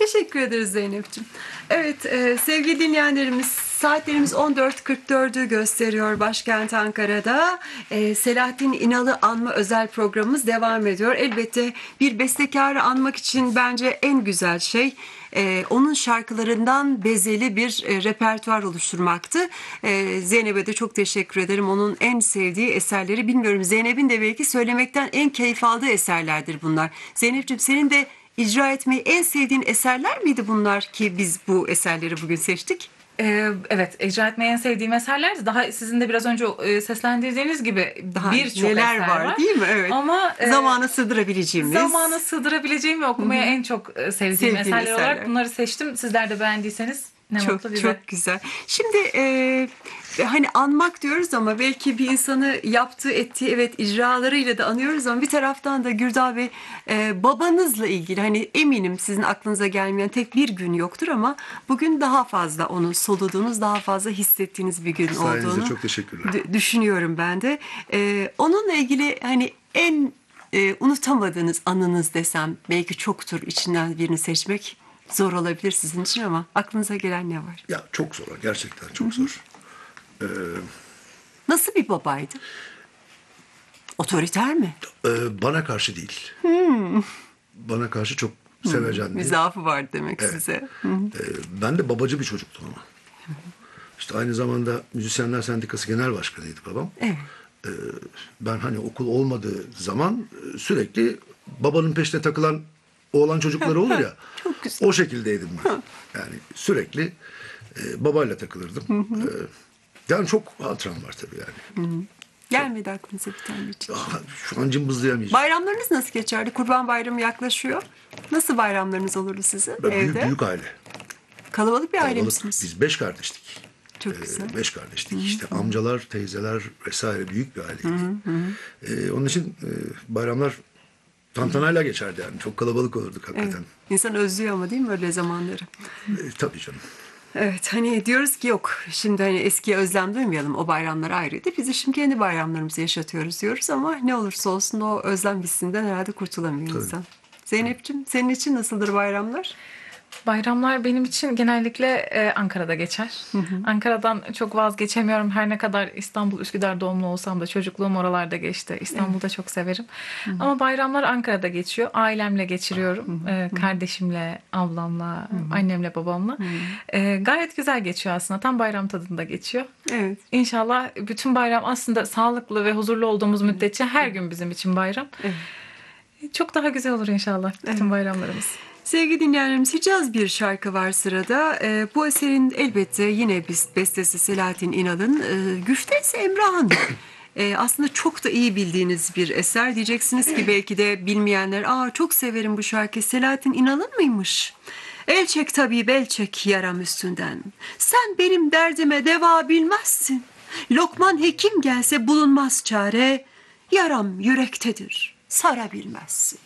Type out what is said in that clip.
Teşekkür ederiz Zeynep'ciğim. Evet, sevgili dinleyenlerimiz, saatlerimiz 14.44'ü gösteriyor başkent Ankara'da. Selahattin İnal'ı anma özel programımız devam ediyor. Elbette bir bestekarı anmak için bence en güzel şey onun şarkılarından bezeli bir repertuar oluşturmaktı. Zeynep'e de çok teşekkür ederim. Onun en sevdiği eserleri, bilmiyorum, Zeynep'in de belki söylemekten en keyif aldığı eserlerdir bunlar. Zeynep'ciğim, senin de icra etmeyi en sevdiğin eserler miydi bunlar ki biz bu eserleri bugün seçtik? Evet, icra etmeyi en sevdiğim eserlerdi. Daha sizin de biraz önce seslendirdiğiniz gibi Daha birçok neler eser var değil mi? Evet. Ama zamana sığdırabileceğim ve okumaya en çok sevdiğim eserler olarak bunları seçtim. Sizler de beğendiyseniz ne mutlu bize. Çok güzel. Şimdi hani anmak diyoruz ama belki bir insanı yaptığı ettiği icralarıyla da anıyoruz ama bir taraftan da Gürdal Bey, babanızla ilgili, hani eminim sizin aklınıza gelmeyen tek bir gün yoktur ama bugün daha fazla onu soluduğunuz, daha fazla hissettiğiniz bir gün olduğunu çok teşekkürler. Düşünüyorum ben de. Onunla ilgili hani en unutamadığınız anınız desem belki çoktur, içinden birini seçmek zor olabilir sizin için ama aklınıza gelen ne var? Ya çok zor, gerçekten çok zor. Nasıl bir babaydı? Otoriter mi? Bana karşı değil. Bana karşı çok sevecendi. Mizahı var demek size. Ben de babacı bir çocuktum ama. İşte aynı zamanda Müzisyenler Sendikası Genel Başkanıydı babam. Evet. Ben hani okul olmadığı zaman sürekli babanın peşine takılan oğlan çocukları olur ya. Çok güzel. O şekildeydim ben. Yani sürekli babayla takılırdım. Yani çok hatıram var tabii yani. Gelmedi aklınıza bir tane hiç. Şu an cımbızlayamayacağım. Bayramlarınız nasıl geçerdi? Kurban Bayramı yaklaşıyor. Nasıl bayramlarınız olurdu sizin evde? Büyük aile. Kalabalık bir aile Kalabalık. misiniz? Biz 5 kardeştik. Çok güzel. 5 kardeştik. İşte amcalar, teyzeler vesaire, büyük bir aileydik. Onun için bayramlar tantanayla geçerdi yani. Çok kalabalık olurduk hakikaten. Evet. İnsan özlüyor ama değil mi öyle zamanları? Tabii canım. Evet, hani diyoruz ki yok şimdi hani eskiye özlem duymayalım, o bayramlar ayrıydı. Biz de şimdi kendi bayramlarımızı yaşatıyoruz diyoruz ama ne olursa olsun o özlem hissinden herhalde kurtulamıyor insan. Zeynep'ciğim, senin için nasıldır bayramlar? Bayramlar benim için genellikle Ankara'da geçer. Ankara'dan çok vazgeçemiyorum. Her ne kadar İstanbul, Üsküdar doğumlu olsam da çocukluğum oralarda geçti. İstanbul'da çok severim. Ama bayramlar Ankara'da geçiyor. Ailemle geçiriyorum. Kardeşimle, ablamla, annemle, babamla. Gayet güzel geçiyor aslında. Tam bayram tadında geçiyor. Evet. İnşallah bütün bayram aslında sağlıklı ve huzurlu olduğumuz müddetçe her gün bizim için bayram. Çok daha güzel olur inşallah bütün bayramlarımız. Sevgili dinleyenlerimiz, Hicaz bir şarkı var sırada. Bu eserin elbette yine bestesi Selahattin İnal'ın, güftesi Emrah'ın. Aslında çok da iyi bildiğiniz bir eser. Diyeceksiniz ki belki de bilmeyenler, çok severim bu şarkıyı, Selahattin İnal'ın mıymış? El çek tabip, el çek yaram üstünden. Sen benim derdime deva bilmezsin. Lokman hekim gelse bulunmaz çare. Yaram yürektedir, sarabilmezsin.